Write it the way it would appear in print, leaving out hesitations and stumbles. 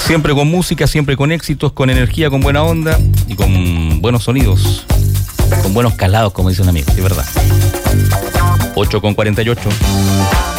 Siempre con música, siempre con éxitos, con energía, con buena onda y con buenos sonidos, con buenos calados, como dice un amigo, es verdad. 8:48.